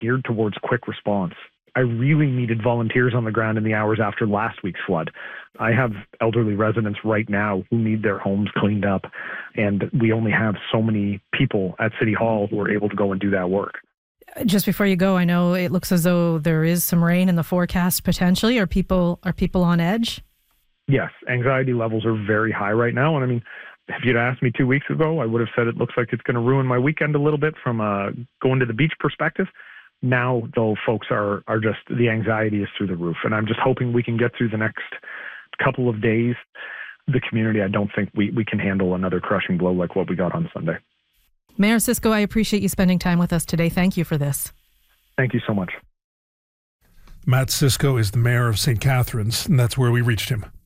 geared towards quick response. I really needed volunteers on the ground in the hours after last week's flood. I have elderly residents right now who need their homes cleaned up, and we only have so many people at City Hall who are able to go and do that work. Just before you go, I know it looks as though there is some rain in the forecast potentially. Are people on edge? Yes, anxiety levels are very high right now. And I mean, if you'd asked me 2 weeks ago, I would have said it looks like it's going to ruin my weekend a little bit from a going to the beach perspective. Now, though, folks are just, the anxiety is through the roof. And I'm just hoping we can get through the next couple of days. The community, I don't think we can handle another crushing blow like what we got on Sunday. Mayor Cisco, I appreciate you spending time with us today. Thank you for this. Thank you so much. Matt Cisco is the mayor of St. Catharines, and that's where we reached him.